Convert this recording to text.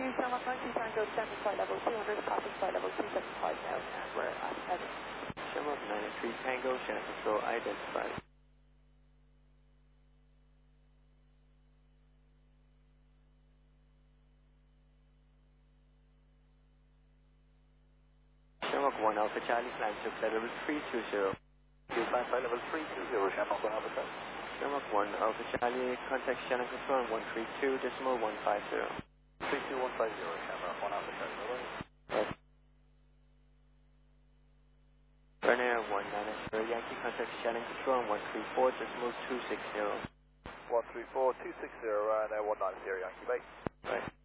Shamrock 92 Tango, descending flight level 200, passing flight level 275 now, and we're at heaven. Shamrock 93 Tango, channel control identified. Shamrock 1 Alpha Charlie, climb to flight level 320. Climb flight level 320, Shamrock 1 Alpha Charlie. Shamrock 1 Alpha Charlie, contact channel control 132.150. 32150, Shamrock 1 Alpha Charlie. Yes. Ryanair 190 Yankee, contact channel control 134.260. 134.260, Ryanair 190 Yankee, bye. Right.